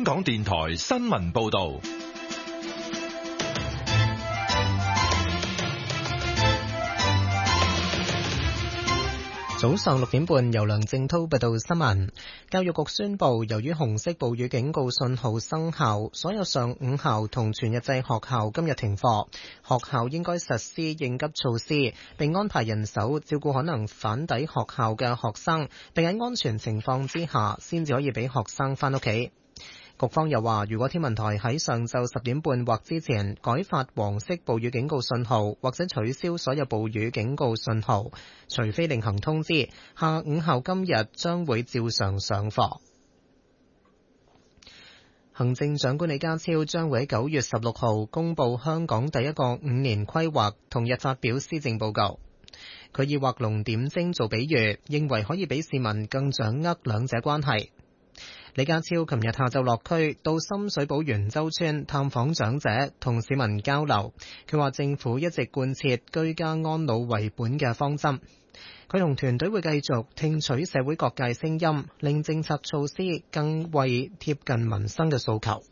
港電台新聞報道。 早上6點半，由梁正濤報道新聞。教育局宣布，由於紅色暴雨警告信號生效，所有上午校同全日制學校今日停課。學校應該實施應急措施，並安排人手照顧可能返抵學校嘅學生，並喺安全情況之下，先至可以俾學生返屋企。局方又話，如果天文台喺上晝10點半或之前改發黃色暴雨警告信號，或者取消所有暴雨警告信號，除非另行通知，下午校今日將會照常上課。行政長官李家超將會喺9月16號公布香港第一個5年規劃，同日發表施政報告。佢以畫龍點睛做比喻，認為可以俾市民更掌握兩者關係。李家超琴日下晝落區到深水埗元州村探訪長者，同市民交流。佢話政府一直貫徹居家安老為本嘅方針。佢同團隊會繼續聽取社會各界聲音，令政策措施更為貼近民生嘅訴求。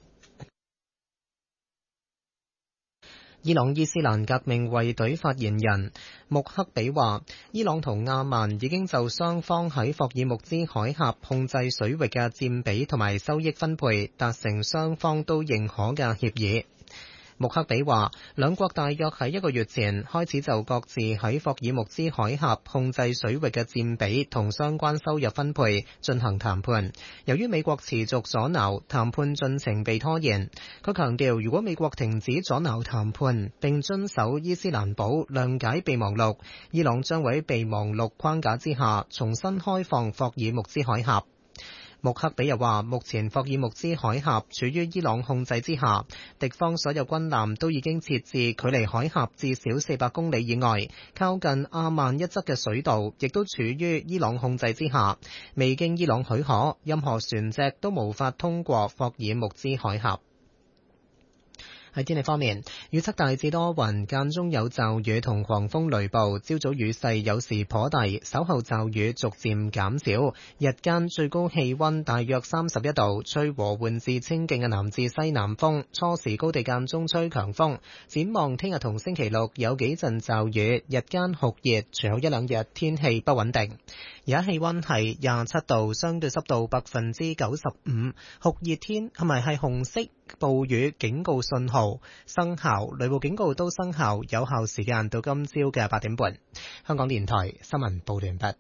伊朗伊斯蘭革命衛隊發言人穆克比話，伊朗同阿曼已經就雙方喺霍爾木茲海峽控制水域嘅佔比同埋收益分配達成雙方都認可嘅協議。穆克比話，兩國大約喺1個月前開始就各自喺霍爾木茲海峽控制水域嘅佔比同相關收入分配進行談判。由於美國持續阻撓，談判進程被拖延。佢強調，如果美國停止阻撓談判並遵守伊斯蘭堡諒解備忘錄，伊朗將會喺備忘錄框架之下重新開放霍爾木茲海峽。穆克比又話，目前霍爾木茲海峽處於伊朗控制之下，敵方所有軍艦都已經設置距離海峽至少400公里以外，靠近阿曼一側嘅水道亦都處於伊朗控制之下，未經伊朗許可，任何船隻都無法通過霍爾木茲海峽。喺天氣方面，預測大致多雲，間中有驟雨同狂風雷暴，朝早雨勢有時頗大，稍後驟雨逐漸減少，日間最高氣溫大約31度，吹和緩至清勁嘅南至西南風，初時高地間中吹強風。展望聽日同星期六有幾陣驟雨，日間酷熱，隨後一兩日天氣不穩定。而家氣溫係27度，相對濕度95%，酷熱天係紅色暴雨警告信號生效，雷暴警告都生效，有效時間到今朝嘅8點半。香港電台新聞報道完畢。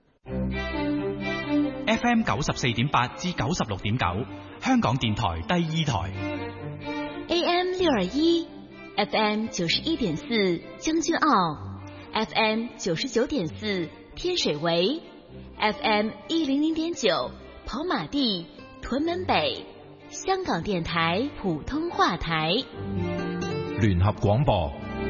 FM 94.8至96.9，香港電台第2台。 AM 621 FM 91.4將軍澳 FM 99.4天水圍FM 100.9跑馬地屯門北，香港電台普通話台聯合廣播。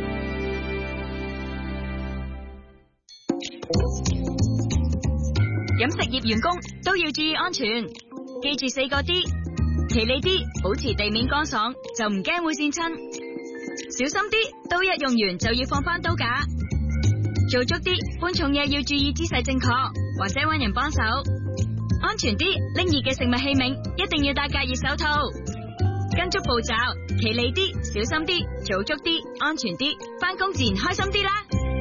飲食業員工都要注意安全，記住4個D，企理啲，保持地面乾爽，就唔驚會跣親；小心啲，刀一用完就要放返刀架；做足啲，搬重嘢要注意姿勢正確，或者搵人幫手。安全啲，拎熱嘅食物器皿一定要戴隔熱手套。跟足步驟，企理啲，小心啲，做足啲，安全啲，返工自然開心啲啦。